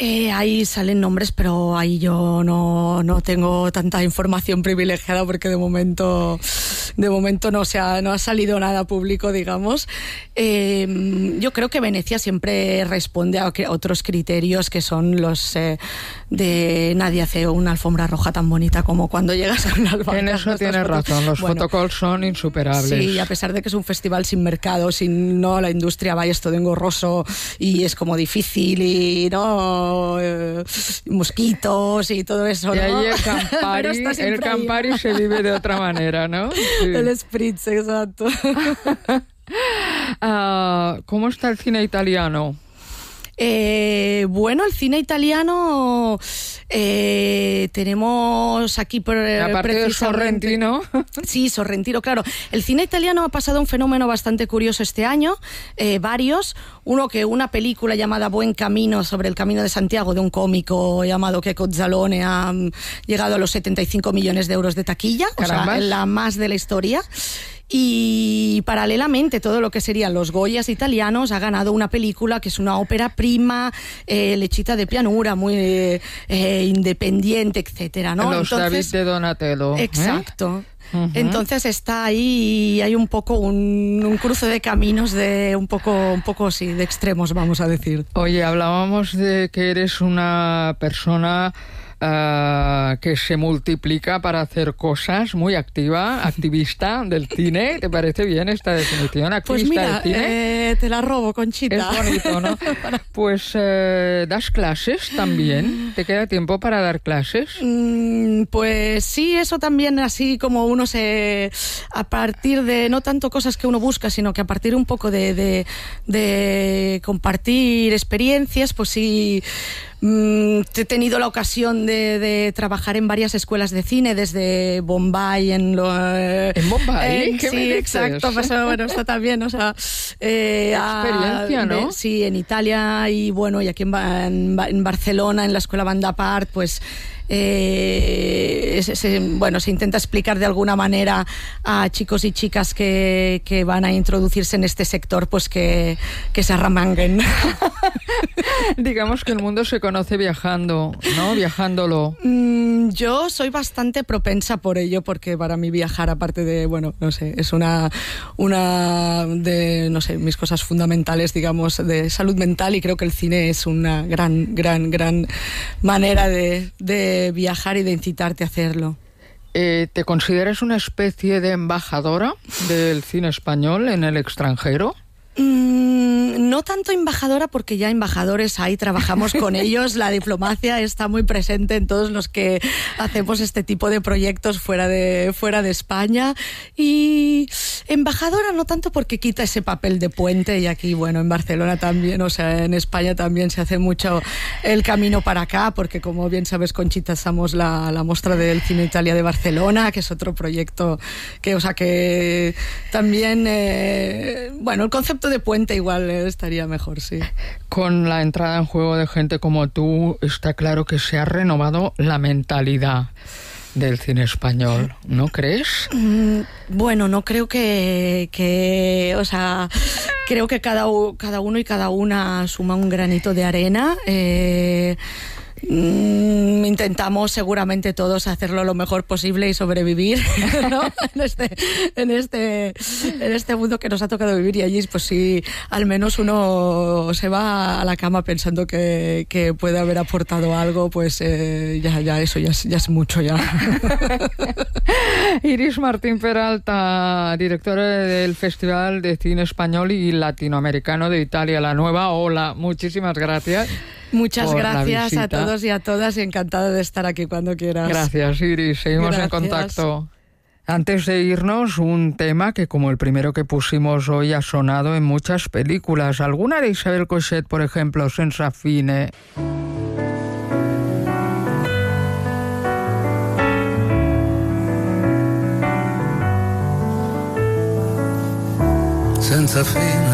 Ahí salen nombres, pero ahí yo no tengo tanta información privilegiada porque de momento no ha salido nada público, digamos. Yo creo que Venecia siempre responde a otros criterios que son los de nadie hace una alfombra roja tan bonita como cuando llegas a una alfombra. En eso tienes razón, los protocolos son insuperables. Sí, a pesar de que es un festival sin mercado, sin la industria va y es todo engorroso y es como difícil y mosquitos y todo eso, y ¿no? ahí el Campari se vive de otra manera, ¿no? Sí. El spritz, exacto. ¿Cómo está el cine italiano? Bueno, el cine italiano tenemos aquí aparte de Sorrentino. Sí, Sorrentino, claro. El cine italiano ha pasado un fenómeno bastante curioso este año, varios. Una película llamada Buen Camino, sobre el Camino de Santiago, de un cómico llamado Checco Zalone, ha llegado a los 75 millones de euros de taquilla. Carambas. O sea, la más de la historia. Y paralelamente todo lo que serían los Goyas italianos ha ganado una película que es una ópera prima, lechita de pianura, muy independiente, etcétera, ¿no? Los David de Donatello. Exacto. Entonces está ahí y hay un poco un cruce de caminos de un poco sí, de extremos, vamos a decir. Oye, hablábamos de que eres una persona que se multiplica para hacer cosas, muy activista del cine. ¿Te parece bien esta definición? Activista pues mira, del cine. Te la robo, Conchita. Es bonito, ¿no? Pues das clases también. ¿Te queda tiempo para dar clases? Pues sí, eso también, así como uno a partir de, no tanto cosas que uno busca, sino que a partir un poco de compartir experiencias, pues sí. He tenido la ocasión de trabajar en varias escuelas de cine, desde Bombay ¿En Bombay? ¿Qué sí, me dices? exacto. Bueno, está también, o sea... experiencia, ¿no? Sí, en Italia y bueno, y aquí en Barcelona, en la Escuela Bandapart, pues... se intenta explicar de alguna manera a chicos y chicas que van a introducirse en este sector, pues que se arramanguen. Digamos que el mundo se conoce viajando, ¿no? Viajándolo. Yo soy bastante propensa por ello, porque para mí viajar, aparte de, bueno, no sé, es una de, no sé, mis cosas fundamentales, digamos, de salud mental, y creo que el cine es una gran manera de viajar y de incitarte a hacerlo. ¿Te consideras una especie de embajadora del cine español en el extranjero? No tanto embajadora, porque ya embajadores ahí trabajamos con ellos. La diplomacia está muy presente en todos los que hacemos este tipo de proyectos fuera de España. Y embajadora no tanto, porque quita ese papel de puente, y aquí, bueno, en Barcelona también, o sea, en España también se hace mucho el camino para acá, porque como bien sabes, Conchita, estamos la Mostra del Cine Italia de Barcelona, que es otro proyecto que también, bueno, el concepto de puente igual estaría mejor, sí. Con la entrada en juego de gente como tú, está claro que se ha renovado la mentalidad del cine español, ¿no crees? Bueno, no creo que o sea, creo que cada uno y cada una suma un granito de arena. Intentamos seguramente todos hacerlo lo mejor posible y sobrevivir, ¿no? en este mundo que nos ha tocado vivir, y allí pues sí, al menos uno se va a la cama pensando que puede haber aportado algo, pues ya eso ya es mucho ya. Iris Martín Peralta, directora del Festival de Cine Español y Latinoamericano de Italia, La Nueva Ola. Muchísimas gracias. Muchas gracias a todos y a todas, y encantada de estar aquí cuando quieras. Gracias, Iris. Seguimos en contacto. Antes de irnos, un tema que, como el primero que pusimos hoy, ha sonado en muchas películas. Alguna de Isabel Coixet, por ejemplo, Senza fine. Senza fine